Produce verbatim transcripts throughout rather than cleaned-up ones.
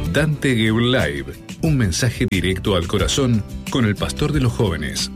Dante Gebel Live, un mensaje directo al corazón con el pastor de los jóvenes.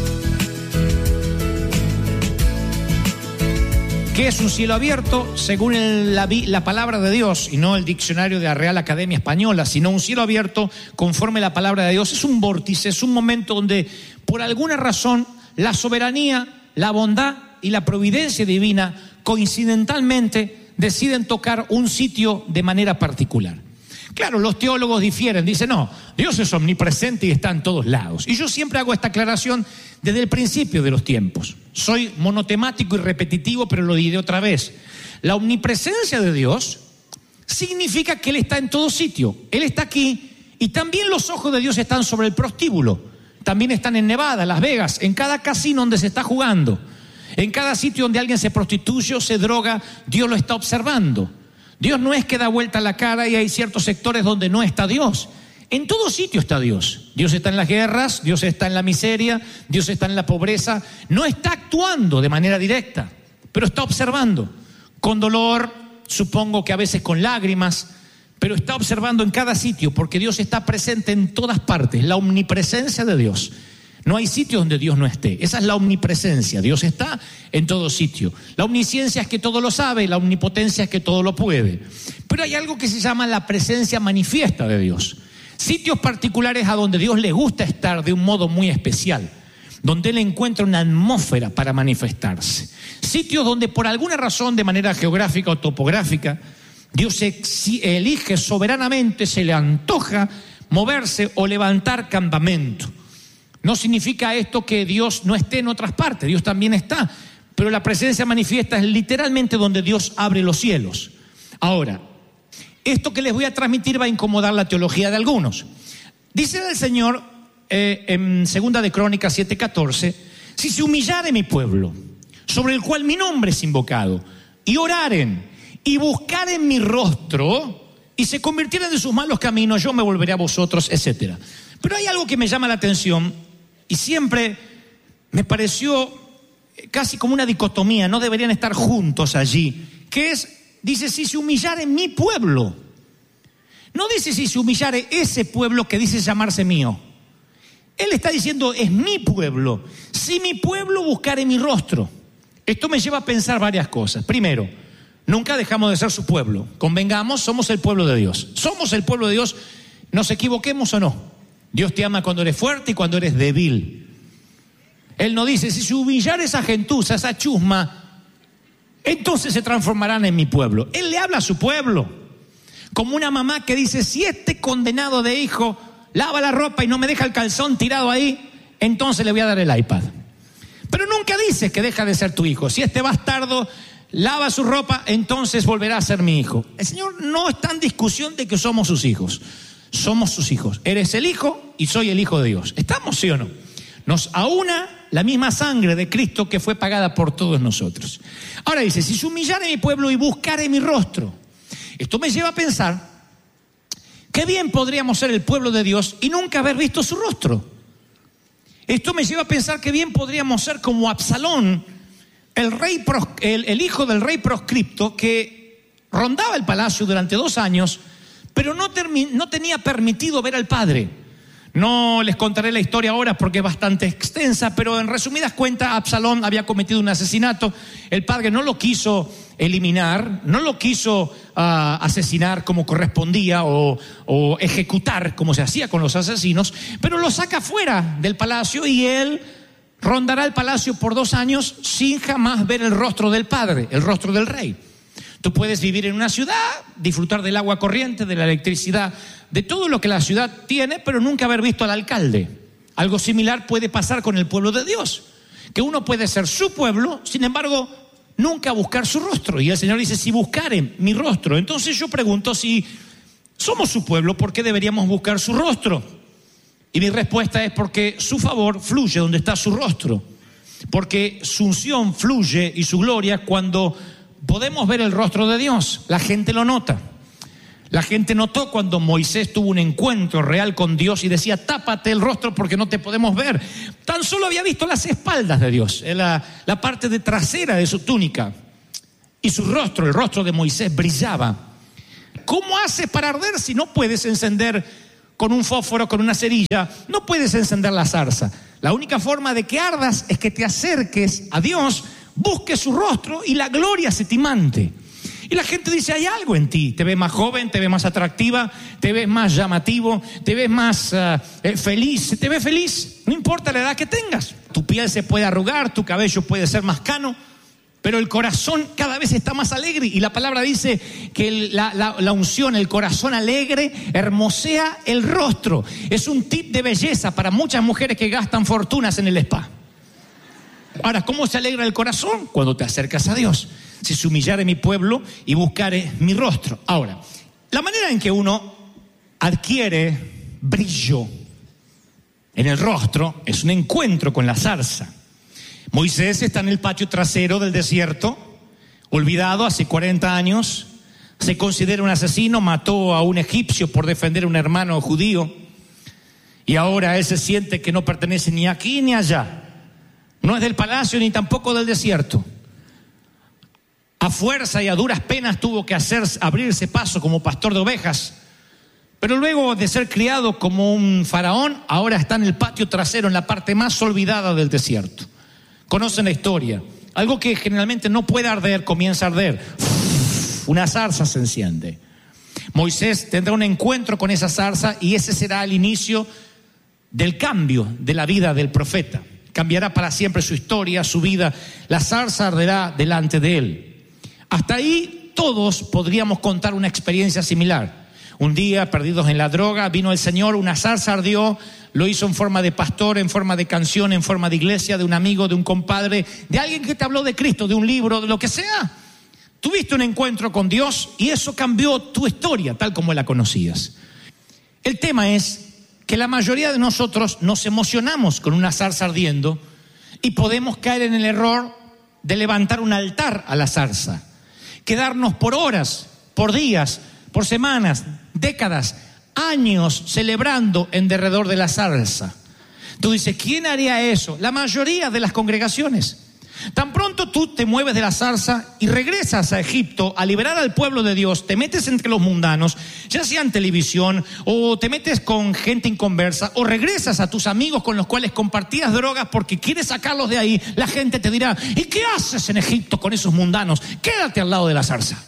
¿Qué es un cielo abierto? Según el, la, la palabra de Dios, y no el diccionario de la Real Academia Española, sino un cielo abierto conforme la palabra de Dios, es un vórtice, es un momento donde por alguna razón la soberanía, la bondad y la providencia divina coincidentalmente deciden tocar un sitio de manera particular. Claro, los teólogos difieren, dicen, no, Dios es omnipresente y está en todos lados. Y yo siempre hago esta aclaración desde el principio de los tiempos. Soy monotemático y repetitivo, pero lo diré otra vez. La omnipresencia de Dios significa que Él está en todo sitio. Él está aquí y también los ojos de Dios están sobre el prostíbulo. También están en Nevada, Las Vegas, en cada casino donde se está jugando. En cada sitio donde alguien se prostituye o se droga, Dios lo está observando. Dios no es que da vuelta la cara y hay ciertos sectores donde no está Dios. En todo sitio está Dios. Dios está en las guerras, Dios está en la miseria, Dios está en la pobreza. No está actuando de manera directa, pero está observando. Con dolor, supongo que a veces con lágrimas, pero está observando en cada sitio porque Dios está presente en todas partes. La omnipresencia de Dios. No hay sitio donde Dios no esté. Esa es la omnipresencia. Dios está en todo sitio. La omnisciencia es que todo lo sabe, la omnipotencia es que todo lo puede. Pero hay algo que se llama la presencia manifiesta de Dios. Sitios particulares a donde Dios le gusta estar de un modo muy especial, donde Él encuentra una atmósfera para manifestarse. Sitios donde por alguna razón, de manera geográfica o topográfica, Dios elige soberanamente, se le antoja moverse o levantar campamento. No significa esto que Dios no esté en otras partes, Dios también está, pero la presencia manifiesta es literalmente donde Dios abre los cielos. Ahora, esto que les voy a transmitir va a incomodar la teología de algunos. Dice el Señor eh, en Segunda de Crónicas siete catorce, si se humillare mi pueblo, sobre el cual mi nombre es invocado, y oraren y buscaren mi rostro, y se convirtieren de sus malos caminos, yo me volveré a vosotros, etcétera. Pero hay algo que me llama la atención y siempre me pareció casi como una dicotomía, no deberían estar juntos allí, que es, dice, si se humillare mi pueblo. No dice si se humillare ese pueblo que dice llamarse mío. Él está diciendo, es mi pueblo. Si mi pueblo buscare mi rostro. Esto me lleva a pensar varias cosas. Primero, nunca dejamos de ser su pueblo. Convengamos, somos el pueblo de Dios. Somos el pueblo de Dios, nos equivoquemos o no. Dios te ama cuando eres fuerte y cuando eres débil. Él no dice, si se humillara esa gentuza, esa chusma, entonces se transformarán en mi pueblo. Él le habla a su pueblo. Como una mamá que dice, si este condenado de hijo lava la ropa y no me deja el calzón tirado ahí, entonces le voy a dar el iPad. Pero nunca dice que deja de ser tu hijo. Si este bastardo lava su ropa, entonces volverá a ser mi hijo. El Señor no está en discusión de que somos sus hijos. Somos sus hijos. Eres el hijo y soy el hijo de Dios. ¿Estamos, sí o no? Nos aúna la misma sangre de Cristo que fue pagada por todos nosotros. Ahora dice, si se humillare mi pueblo y buscare mi rostro. Esto me lleva a pensar, qué bien podríamos ser el pueblo de Dios y nunca haber visto su rostro. Esto me lleva a pensar que bien podríamos ser como Absalón, el, rey, el, el hijo del rey proscripto que rondaba el palacio durante dos años, pero no, termi- no tenía permitido ver al padre. No les contaré la historia ahora porque es bastante extensa, pero en resumidas cuentas, Absalón había cometido un asesinato. El padre no lo quiso eliminar, no lo quiso uh, asesinar como correspondía o, o ejecutar como se hacía con los asesinos, pero lo saca fuera del palacio y él rondará el palacio por dos años sin jamás ver el rostro del padre, el rostro del rey. Tú puedes vivir en una ciudad, disfrutar del agua corriente, de la electricidad, de todo lo que la ciudad tiene, pero nunca haber visto al alcalde. Algo similar puede pasar con el pueblo de Dios, que uno puede ser su pueblo, sin embargo, nunca buscar su rostro. Y el Señor dice, si buscaren mi rostro. Entonces yo pregunto, si somos su pueblo, ¿por qué deberíamos buscar su rostro? Y mi respuesta es porque su favor fluye donde está su rostro. Porque su unción fluye y su gloria cuando podemos ver el rostro de Dios. La gente lo nota. La gente notó cuando Moisés tuvo un encuentro real con Dios y decía, tápate el rostro porque no te podemos ver. Tan solo había visto las espaldas de Dios, la, la parte de trasera de su túnica. Y su rostro, el rostro de Moisés, brillaba. ¿Cómo haces para arder si no puedes encender con un fósforo, con una cerilla? No puedes encender la zarza. La única forma de que ardas es que te acerques a Dios, busques su rostro y la gloria se te imante. Y la gente dice, hay algo en ti. Te ves más joven, te ves más atractiva, te ves más llamativo, te ves más uh, eh, feliz. Te ves feliz, no importa la edad que tengas. Tu piel se puede arrugar, tu cabello puede ser más cano, pero el corazón cada vez está más alegre. Y la palabra dice que el, la, la, la unción, el corazón alegre, hermosea el rostro. Es un tip de belleza para muchas mujeres que gastan fortunas en el spa. Ahora, ¿cómo se alegra el corazón? Cuando te acercas a Dios. Si se humillare mi pueblo y buscare mi rostro. Ahora, la manera en que uno adquiere brillo en el rostro es un encuentro con la zarza. Moisés está en el patio trasero del desierto, olvidado hace cuarenta años, se considera un asesino, mató a un egipcio por defender a un hermano judío, y ahora él se siente que no pertenece ni aquí ni allá, no es del palacio ni tampoco del desierto. A fuerza y a duras penas tuvo que hacer, abrirse paso como pastor de ovejas, pero luego de ser criado como un faraón, ahora está en el patio trasero, en la parte más olvidada del desierto. Conocen la historia. Algo que generalmente no puede arder, comienza a arder. Una zarza se enciende. Moisés tendrá un encuentro con esa zarza y ese será el inicio del cambio de la vida del profeta. Cambiará para siempre su historia, su vida. La zarza arderá delante de él. Hasta ahí todos podríamos contar una experiencia similar. Un día, perdidos en la droga, vino el Señor, una zarza ardió, lo hizo en forma de pastor, en forma de canción, en forma de iglesia, de un amigo, de un compadre, de alguien que te habló de Cristo, de un libro, de lo que sea. Tuviste un encuentro con Dios y eso cambió tu historia, tal como la conocías. El tema es que la mayoría de nosotros nos emocionamos con una zarza ardiendo y podemos caer en el error de levantar un altar a la zarza. Quedarnos por horas, por días, por semanas, décadas, años celebrando en derredor de la zarza. Tú dices, ¿quién haría eso? La mayoría de las congregaciones. Tan pronto tú te mueves de la zarza y regresas a Egipto a liberar al pueblo de Dios, te metes entre los mundanos, ya sea en televisión o te metes con gente inconversa o regresas a tus amigos con los cuales compartías drogas porque quieres sacarlos de ahí, la gente te dirá, ¿y qué haces en Egipto con esos mundanos? Quédate al lado de la zarza.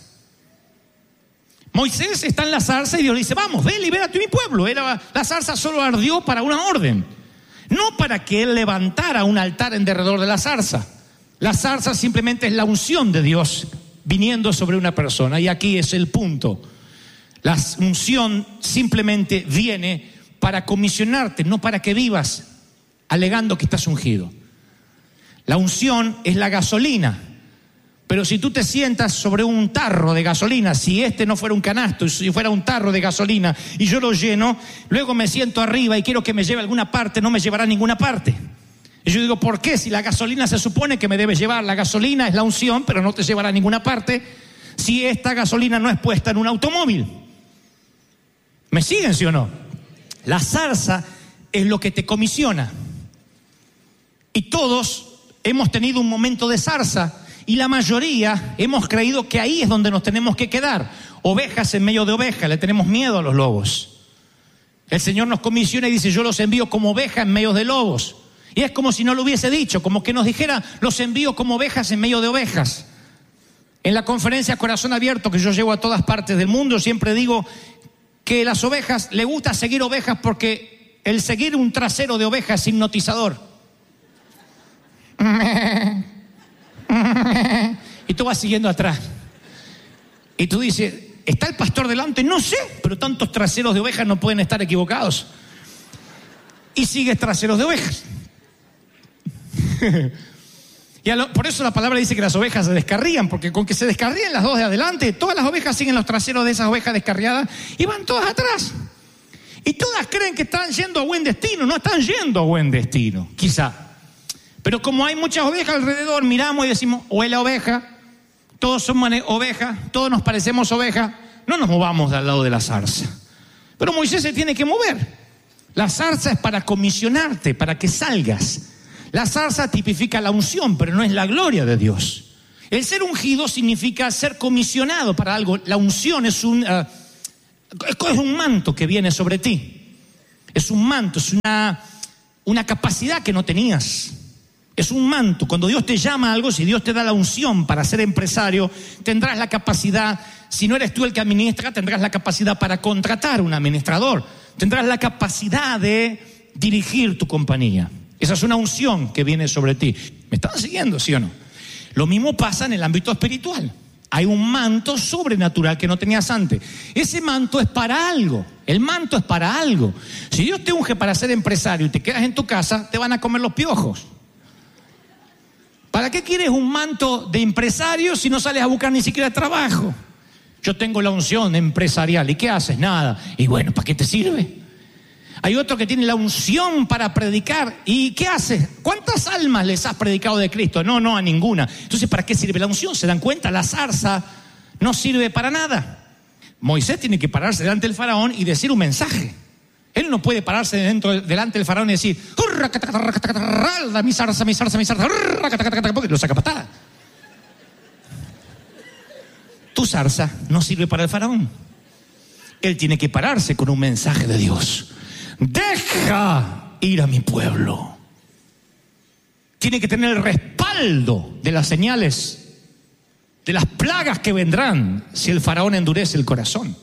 Moisés está en la zarza y Dios le dice, vamos, ve, libérate mi pueblo. Era, la zarza solo ardió para una orden, no para que él levantara un altar en derredor de la zarza. La zarza simplemente es la unción de Dios viniendo sobre una persona. Y aquí es el punto. La unción simplemente viene para comisionarte, no para que vivas alegando que estás ungido. La unción es la gasolina. Pero si tú te sientas sobre un tarro de gasolina, si este no fuera un canasto, si fuera un tarro de gasolina y yo lo lleno, luego me siento arriba y quiero que me lleve a alguna parte, no me llevará a ninguna parte. Y yo digo, ¿por qué? Si la gasolina se supone que me debe llevar, la gasolina es la unción, pero no te llevará a ninguna parte, si esta gasolina no es puesta en un automóvil. ¿Me siguen, sí o no? La zarza es lo que te comisiona. Y todos hemos tenido un momento de zarza y la mayoría hemos creído que ahí es donde nos tenemos que quedar. Ovejas en medio de ovejas, le tenemos miedo a los lobos. El Señor nos comisiona y dice, yo los envío como ovejas en medio de lobos. Y es como si no lo hubiese dicho, como que nos dijera, los envío como ovejas en medio de ovejas. En la conferencia Corazón Abierto que yo llevo a todas partes del mundo, siempre digo que las ovejas, le gusta seguir ovejas porque el seguir un trasero de oveja es hipnotizador. Y tú vas siguiendo atrás. Y tú dices, ¿está el pastor delante? No sé, pero tantos traseros de ovejas no pueden estar equivocados. Y sigues traseros de ovejas. Y a lo, por eso la palabra dice que las ovejas se descarrían, porque con que se descarrían las dos de adelante, todas las ovejas siguen los traseros de esas ovejas descarriadas y van todas atrás. Y todas creen que están yendo a buen destino, no están yendo a buen destino, quizá. Pero como hay muchas ovejas alrededor, miramos y decimos, o es la oveja, todos somos ovejas, todos nos parecemos ovejas, no nos movamos del lado de la zarza. Pero Moisés se tiene que mover. La zarza es para comisionarte, para que salgas. La zarza tipifica la unción, pero no es la gloria de Dios. El ser ungido significa ser comisionado para algo. La unción es un, uh, Es un manto que viene sobre ti. Es un manto, es una, una capacidad que no tenías. Es un manto. Cuando Dios te llama a algo, si Dios te da la unción para ser empresario, tendrás la capacidad, si no eres tú el que administra, tendrás la capacidad para contratar un administrador. Tendrás la capacidad de dirigir tu compañía. Esa es una unción que viene sobre ti. ¿Me están siguiendo, sí o no? Lo mismo pasa en el ámbito espiritual. Hay un manto sobrenatural que no tenías antes. Ese manto es para algo. El manto es para algo. Si Dios te unge para ser empresario y te quedas en tu casa, te van a comer los piojos. ¿Para qué quieres un manto de empresario si no sales a buscar ni siquiera trabajo? Yo tengo la unción empresarial. ¿Y qué haces? Nada. Y bueno, ¿para qué te sirve? Hay otro que tiene la unción para predicar. ¿Y qué haces? ¿Cuántas almas les has predicado de Cristo? No, no, a ninguna. Entonces, ¿para qué sirve la unción? ¿Se dan cuenta? La zarza no sirve para nada. Moisés tiene que pararse delante del faraón y decir un mensaje. Él no puede pararse dentro, delante del faraón y decir, mi zarza, mi zarza, mi zarza, porque lo saca patada. Tu zarza no sirve para el faraón. Él tiene que pararse con un mensaje de Dios. Deja ir a mi pueblo. Tiene que tener el respaldo de las señales, de las plagas que vendrán si el faraón endurece el corazón.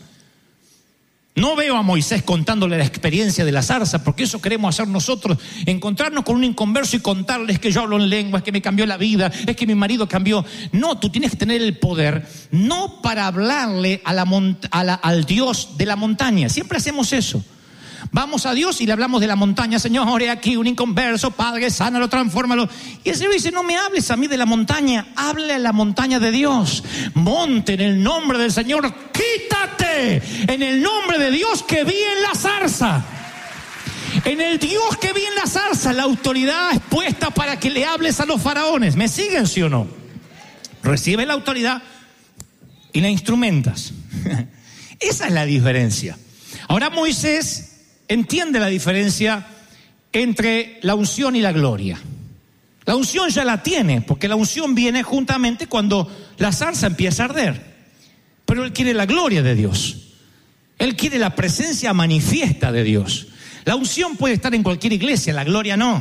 No veo a Moisés contándole la experiencia de la zarza, porque eso queremos hacer nosotros, encontrarnos con un inconverso y contarles que yo hablo en lenguas, que me cambió la vida, es que mi marido cambió. No, tú tienes que tener el poder, no para hablarle a la mont- a la, al Dios de la montaña. Siempre hacemos eso. Vamos a Dios y le hablamos de la montaña. Señor, ore aquí, un inconverso, Padre, sánalo, transfórmalo. Y el Señor dice, no me hables a mí de la montaña, hable a la montaña de Dios. Monte en el nombre del Señor, quítate en el nombre de Dios que vi en la zarza. En el Dios que vi en la zarza, la autoridad es puesta para que le hables a los faraones. ¿Me siguen, sí o no? Recibe la autoridad y la instrumentas. Esa es la diferencia. Ahora Moisés entiende la diferencia entre la unción y la gloria. La unción ya la tiene, porque la unción viene juntamente cuando la zarza empieza a arder. Pero él quiere la gloria de Dios. Él quiere la presencia manifiesta de Dios. La unción puede estar en cualquier iglesia, la gloria no.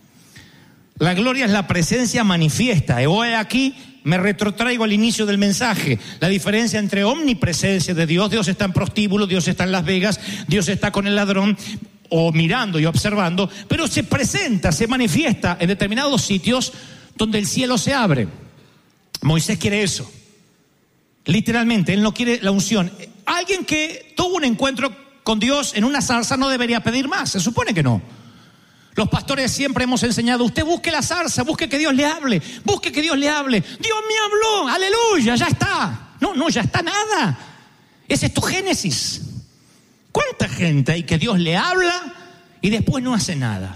La gloria es la presencia manifiesta. Y hoy aquí me retrotraigo al inicio del mensaje. La diferencia entre omnipresencia de Dios, Dios está en prostíbulo, Dios está en Las Vegas, Dios está con el ladrón, o mirando y observando, pero se presenta, se manifiesta en determinados sitios donde el cielo se abre. Moisés quiere eso. Literalmente, él no quiere la unción. Alguien que tuvo un encuentro con Dios en una zarza no debería pedir más, se supone que no. Los pastores siempre hemos enseñado, usted busque la zarza, busque que Dios le hable, busque que Dios le hable. Dios me habló, aleluya, ya está. No, no, ya está nada. Ese es tu Génesis. ¿Cuánta gente hay que Dios le habla y después no hace nada?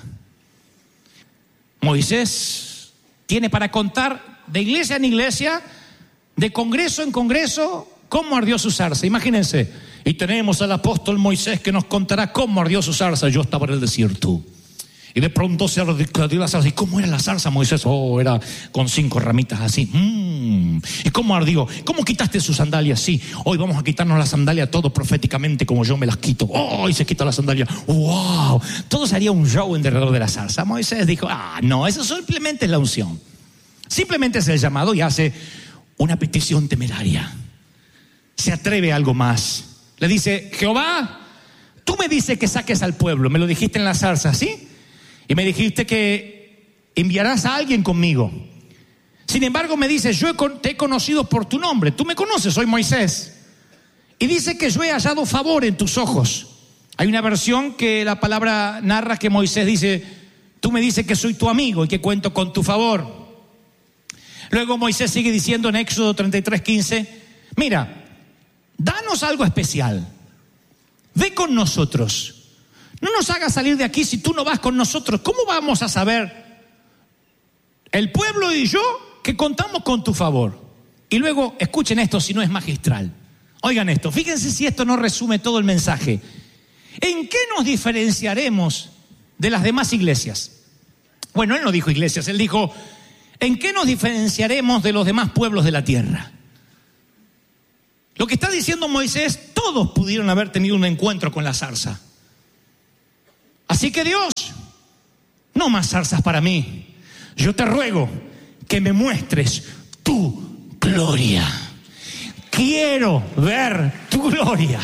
Moisés tiene para contar de iglesia en iglesia, de congreso en congreso, cómo ardió su zarza. Imagínense, y tenemos al apóstol Moisés que nos contará cómo ardió su zarza. Yo estaba en el desierto. Y de pronto se ardió la zarza. ¿Y cómo era la zarza, Moisés? Oh, era con cinco ramitas así. Mm. ¿Y cómo ardió? ¿Cómo quitaste sus sandalias? Sí, hoy vamos a quitarnos las sandalias todos proféticamente como yo me las quito. Oh, y se quita la sandalia. Wow. Todo sería un show alrededor de la zarza. Moisés dijo, ah, no, eso simplemente es la unción. Simplemente es el llamado y hace una petición temeraria. Se atreve a algo más. Le dice, Jehová, tú me dices que saques al pueblo. Me lo dijiste en la zarza, ¿sí? Y me dijiste que enviarás a alguien conmigo. Sin embargo me dices, yo te he conocido por tu nombre. Tú me conoces, soy Moisés. Y dice que yo he hallado favor en tus ojos. Hay una versión que la palabra narra que Moisés dice, tú me dices que soy tu amigo y que cuento con tu favor. Luego Moisés sigue diciendo en Éxodo treinta y tres, quince, mira, danos algo especial. Ve con nosotros. No nos hagas salir de aquí si tú no vas con nosotros. ¿Cómo vamos a saber, el pueblo y yo, que contamos con tu favor? Y luego, escuchen esto si no es magistral. Oigan esto, fíjense si esto no resume todo el mensaje. ¿En qué nos diferenciaremos de las demás iglesias? Bueno, él no dijo iglesias, él dijo, ¿en qué nos diferenciaremos de los demás pueblos de la tierra? Lo que está diciendo Moisés, todos pudieron haber tenido un encuentro con la zarza. Así que Dios, no más zarzas para mí. Yo te ruego que me muestres tu gloria. Quiero ver tu gloria.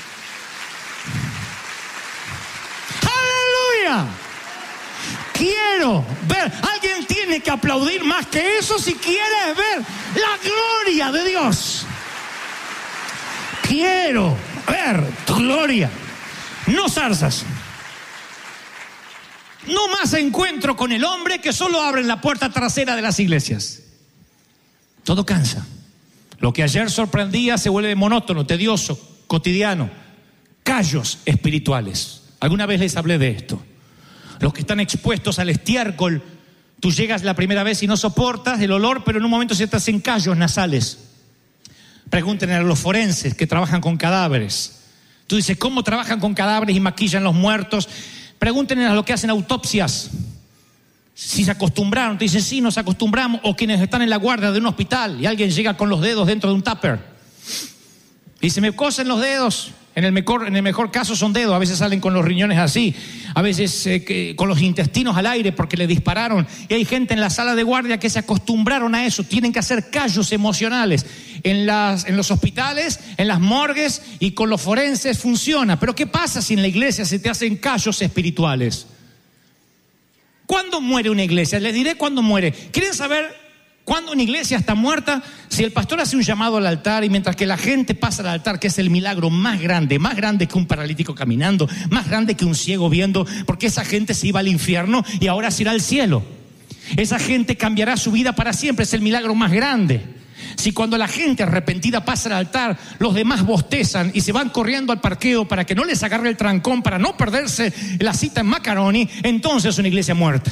¡Aleluya! Quiero ver. Alguien tiene que aplaudir más que eso si quieres ver la gloria de Dios. Quiero ver tu gloria. No zarzas. No más encuentro con el hombre que solo abre la puerta trasera de las iglesias. Todo cansa. Lo que ayer sorprendía se vuelve monótono, tedioso, cotidiano. Callos espirituales. Alguna vez les hablé de esto. Los que están expuestos al estiércol, tú llegas la primera vez y no soportas el olor, pero en un momento se te hacen callos nasales. Pregúntenle a los forenses que trabajan con cadáveres. Tú dices, ¿cómo trabajan con cadáveres y maquillan los muertos? Pregúntenle a los que hacen autopsias si se acostumbraron. Te dicen, sí, nos acostumbramos. O quienes están en la guardia de un hospital y alguien llega con los dedos dentro de un tupper y se me cosen los dedos. En el mejor, en el mejor caso son dedos. A veces salen con los riñones así, a veces eh, que, con los intestinos al aire porque le dispararon. Y hay gente en la sala de guardia que se acostumbraron a eso. Tienen que hacer callos emocionales. En, las, en los hospitales, en las morgues y con los forenses funciona. Pero ¿qué pasa si en la iglesia se te hacen callos espirituales? ¿Cuándo muere una iglesia? Les diré cuándo muere. ¿Quieren saber cuándo una iglesia está muerta? Si el pastor hace un llamado al altar y mientras que la gente pasa al altar, que es el milagro más grande, más grande que un paralítico caminando, más grande que un ciego viendo, porque esa gente se iba al infierno y ahora se irá al cielo. Esa gente cambiará su vida para siempre, es el milagro más grande. Si cuando la gente arrepentida pasa al altar, los demás bostezan y se van corriendo al parqueo para que no les agarre el trancón, para no perderse la cita en Macaroni, entonces es una iglesia muerta.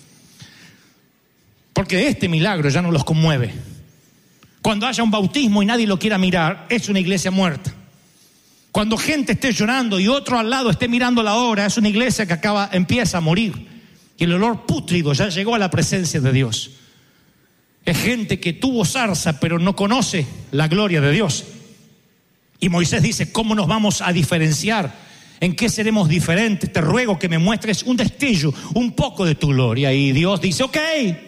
Porque este milagro ya no los conmueve. Cuando haya un bautismo y nadie lo quiera mirar, es una iglesia muerta. Cuando gente esté llorando y otro al lado esté mirando la hora, es una iglesia que acaba, empieza a morir. Y el olor pútrido ya llegó a la presencia de Dios. Es gente que tuvo zarza pero no conoce la gloria de Dios. Y Moisés dice, ¿cómo nos vamos a diferenciar? ¿En qué seremos diferentes? Te ruego que me muestres un destello, un poco de tu gloria. Y Dios dice, ok,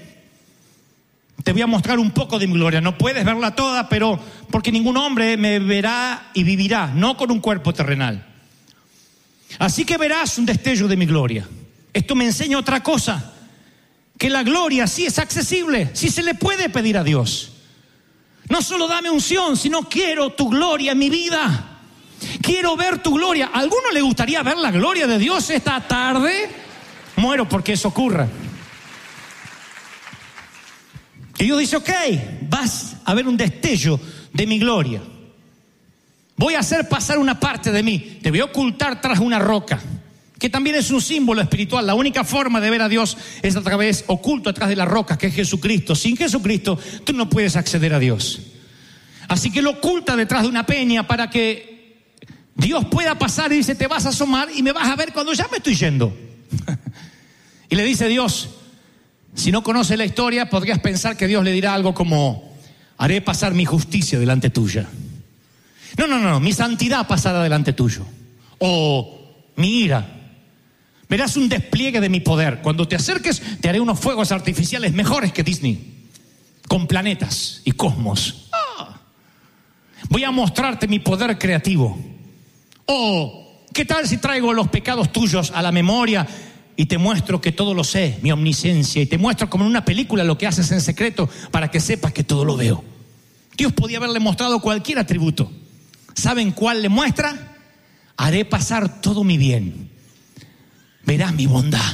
te voy a mostrar un poco de mi gloria. No puedes verla toda, pero porque ningún hombre me verá y vivirá, no con un cuerpo terrenal. Así que verás un destello de mi gloria. Esto me enseña otra cosa, que la gloria sí es accesible, sí se le puede pedir a Dios. No solo dame unción, sino quiero tu gloria en mi vida. Quiero ver tu gloria. ¿A alguno le gustaría ver la gloria de Dios esta tarde? Muero porque eso ocurra. Y Dios dice, ok, vas a ver un destello de mi gloria. Voy a hacer pasar una parte de mí. Te voy a ocultar tras una roca, que también es un símbolo espiritual. La única forma de ver a Dios es a través, oculto atrás de la roca, que es Jesucristo. Sin Jesucristo, tú no puedes acceder a Dios. Así que lo oculta detrás de una peña para que Dios pueda pasar y dice, te vas a asomar y me vas a ver cuando ya me estoy yendo. Y le dice Dios, si no conoces la historia, podrías pensar que Dios le dirá algo como, haré pasar mi justicia delante tuya. No, no, no, mi santidad pasará delante tuyo. O mi ira. Verás un despliegue de mi poder. Cuando te acerques, te haré unos fuegos artificiales mejores que Disney, con planetas y cosmos. Ah. Voy a mostrarte mi poder creativo. O, ¿qué tal si traigo los pecados tuyos a la memoria y te muestro que todo lo sé, mi omnisciencia, y te muestro como en una película lo que haces en secreto para que sepas que todo lo veo? Dios podía haberle mostrado cualquier atributo. ¿Saben cuál le muestra? Haré pasar todo mi bien. Verás mi bondad.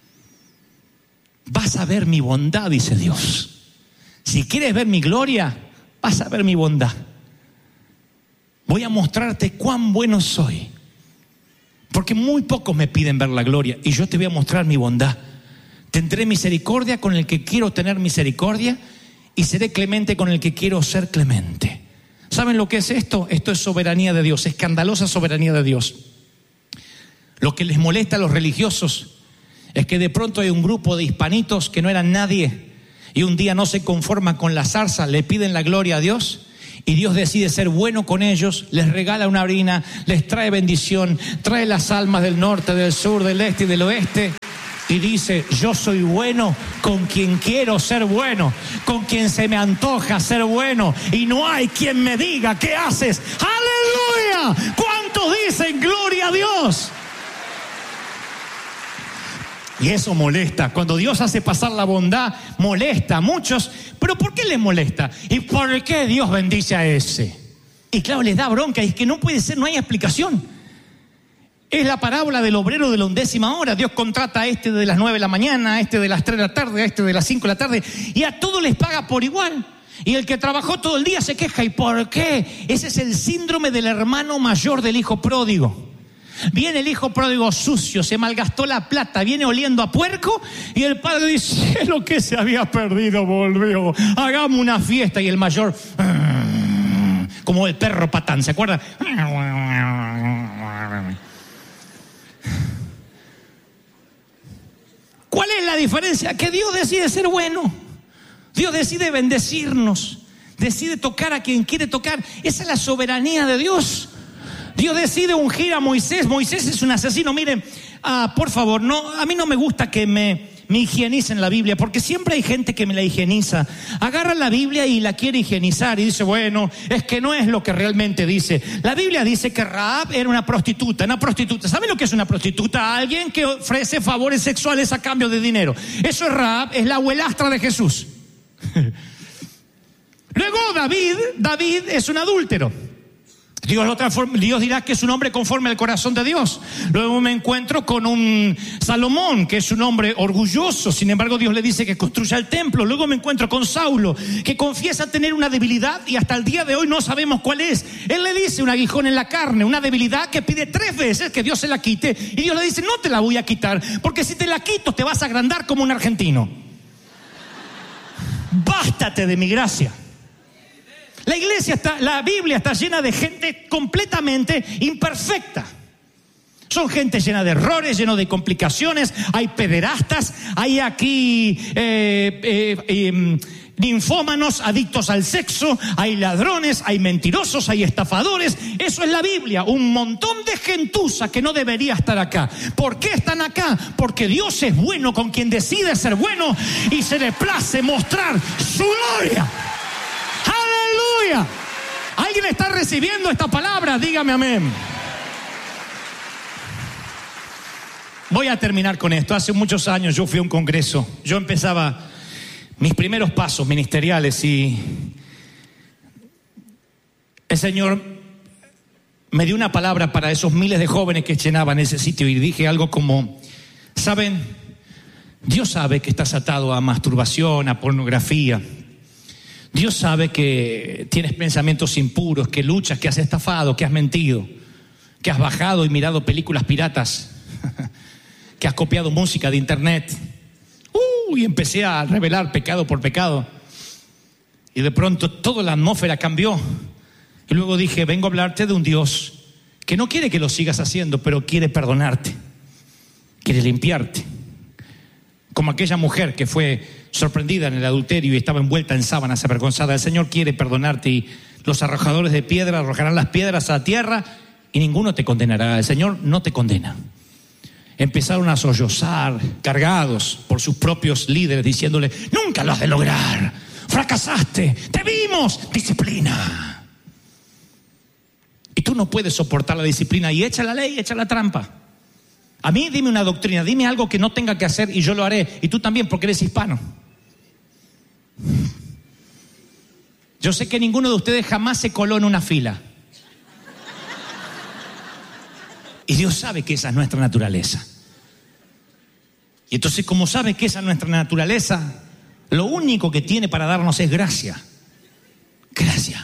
Vas a ver mi bondad, dice Dios. Si quieres ver mi gloria, vas a ver mi bondad. Voy a mostrarte cuán bueno soy. Porque muy pocos me piden ver la gloria y yo te voy a mostrar mi bondad. Tendré misericordia con el que quiero tener misericordia y seré clemente con el que quiero ser clemente. ¿Saben lo que es esto? Esto es soberanía de Dios, escandalosa soberanía de Dios. Lo que les molesta a los religiosos es que de pronto hay un grupo de hispanitos que no eran nadie y un día no se conforman con la zarza, le piden la gloria a Dios y Dios decide ser bueno con ellos, les regala una harina, les trae bendición, trae las almas del norte, del sur, del este y del oeste. Y dice, yo soy bueno con quien quiero ser bueno, con quien se me antoja ser bueno. Y no hay quien me diga, ¿qué haces? ¡Aleluya! ¿Cuántos dicen gloria a Dios? Y eso molesta. Cuando Dios hace pasar la bondad, molesta a muchos. ¿Pero por qué les molesta? ¿Y por qué Dios bendice a ese? Y claro, les da bronca. Y es que no puede ser, no hay explicación. Es la parábola del obrero de la undécima hora. Dios contrata a este de las nueve de la mañana, a este de las tres de la tarde, a este de las cinco de la tarde, y a todos les paga por igual. Y el que trabajó todo el día se queja. ¿Y por qué? Ese es el síndrome del hermano mayor del hijo pródigo. Viene el hijo pródigo sucio, se malgastó la plata, viene oliendo a puerco, y el padre dice, lo que se había perdido volvió, hagamos una fiesta. Y el mayor, como el perro Patán, ¿se acuerdan? ¿Cuál es la diferencia? Que Dios decide ser bueno. Dios decide bendecirnos. Decide tocar a quien quiere tocar. Esa es la soberanía de Dios. Dios decide ungir a Moisés. Moisés es un asesino. Miren, ah, por favor, no, a mí no me gusta que me, me higienicen la Biblia, porque siempre hay gente que me la higieniza. Agarra la Biblia y la quiere higienizar y dice, bueno, es que no es lo que realmente dice. La Biblia dice que Rahab era una prostituta, una prostituta. ¿Saben lo que es una prostituta? Alguien que ofrece favores sexuales a cambio de dinero. Eso es Rahab, es la abuelastra de Jesús. Luego David, David es un adúltero. Dios, lo transforma, Dios dirá que es un hombre conforme al corazón de Dios. Luego me encuentro con un Salomón, que es un hombre orgulloso. Sin embargo, Dios le dice que construya el templo. Luego me encuentro con Saulo, que confiesa tener una debilidad y hasta el día de hoy no sabemos cuál es. Él le dice un aguijón en la carne, una debilidad que pide tres veces que Dios se la quite. Y Dios le dice, no te la voy a quitar, porque si te la quito te vas a agrandar como un argentino. Bástate de mi gracia. La iglesia está, la Biblia está llena de gente completamente imperfecta. Son gente llena de errores, llena de complicaciones. Hay pederastas, hay aquí eh, eh, eh, ninfómanos, adictos al sexo, hay ladrones, hay mentirosos, hay estafadores. Eso es la Biblia, un montón de gentuza que no debería estar acá. ¿Por qué están acá? Porque Dios es bueno con quien decide ser bueno y se le place mostrar su gloria. ¡Aleluya! ¿Alguien está recibiendo esta palabra? Dígame amén. Voy a terminar con esto. Hace muchos años yo fui a un congreso. Yo empezaba mis primeros pasos ministeriales y el Señor me dio una palabra para esos miles de jóvenes que llenaban ese sitio y dije algo como, ¿saben? Dios sabe que estás atado a masturbación, a pornografía. Dios sabe que tienes pensamientos impuros, que luchas, que has estafado, que has mentido, que has bajado y mirado películas piratas, que has copiado música de internet. Uh, y empecé a revelar pecado por pecado. Y de pronto toda la atmósfera cambió. Y luego dije, vengo a hablarte de un Dios que no quiere que lo sigas haciendo, pero quiere perdonarte, quiere limpiarte. Como aquella mujer que fue sorprendida en el adulterio y estaba envuelta en sábanas avergonzada. El Señor quiere perdonarte y los arrojadores de piedra arrojarán las piedras a la tierra y ninguno te condenará. El Señor no te condena. Empezaron a sollozar, cargados por sus propios líderes, diciéndole, nunca lo has de lograr, fracasaste, te vimos, disciplina. Y tú no puedes soportar la disciplina y echa la ley, echa la trampa. A mí dime una doctrina, dime algo que no tenga que hacer y yo lo haré. Y tú también, porque eres hispano. Yo sé que ninguno de ustedes jamás se coló en una fila. Y Dios sabe que esa es nuestra naturaleza. Y entonces, como sabe que esa es nuestra naturaleza, lo único que tiene para darnos es gracia. Gracia.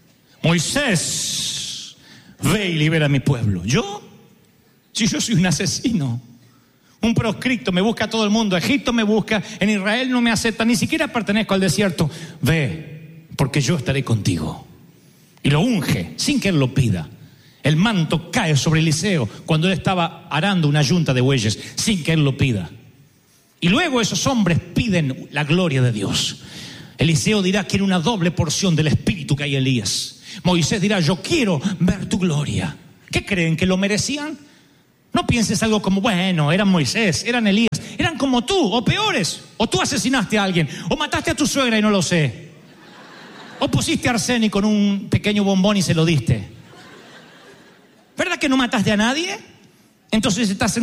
Moisés, ve y libera a mi pueblo. ¿Yo? Si yo soy un asesino, un proscripto, me busca todo el mundo. Egipto me busca, en Israel no me acepta, ni siquiera pertenezco al desierto. Ve, porque yo estaré contigo. Y lo unge, sin que él lo pida. El manto cae sobre Eliseo cuando él estaba arando una yunta de bueyes, sin que él lo pida. Y luego esos hombres piden la gloria de Dios. Eliseo dirá, quiero una doble porción del espíritu que hay en Elías. Moisés dirá, yo quiero ver tu gloria. ¿Qué creen? ¿Que lo merecían? No pienses algo como, bueno, eran Moisés, eran Elías. Eran como tú, o peores. O tú asesinaste a alguien, o mataste a tu suegra y no lo sé. O pusiste arsénico en un pequeño bombón y se lo diste. ¿Verdad que no mataste a nadie? Entonces estás en